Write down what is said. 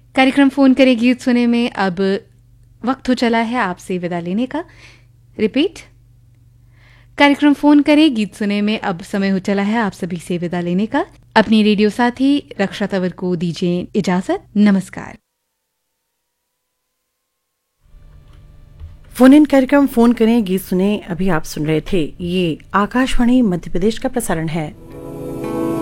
कार्यक्रम फोन करे गीत सुने में अब वक्त हो चला है आपसे विदा लेने का। रिपीट, कार्यक्रम फोन करे गीत सुने में अब समय हो चला है आप सभी से विदा लेने का। अपनी रेडियो साथी रक्षा तंवर को दीजिए इजाजत। नमस्कार। फोन इन कार्यक्रम फोन करें गीत सुने अभी आप सुन रहे थे। ये आकाशवाणी मध्य प्रदेश का प्रसारण है।